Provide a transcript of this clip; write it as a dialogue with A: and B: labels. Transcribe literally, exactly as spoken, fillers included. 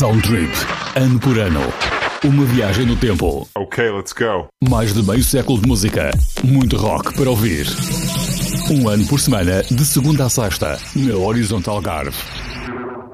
A: Soundtrip, ano por ano. Uma viagem no tempo.
B: Ok, let's go.
A: Mais de meio século de música. Muito rock para ouvir. Um ano por semana, de segunda a sexta, na Horizontal Algarve.